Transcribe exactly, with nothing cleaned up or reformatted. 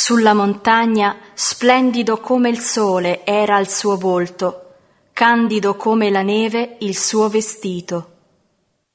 Sulla montagna, splendido come il sole era il suo volto, candido come la neve il suo vestito.